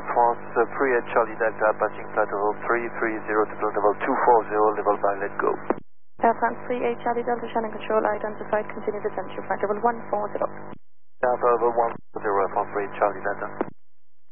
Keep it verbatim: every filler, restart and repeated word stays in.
France uh, three eight Charlie Delta, passing flight level three three zero to flight level two four zero, level by, let go. Air France three eight Charlie Delta, Shannon control identified, continue descent to flight level one four zero. Delta level one four zero, Air France three eight Charlie Delta.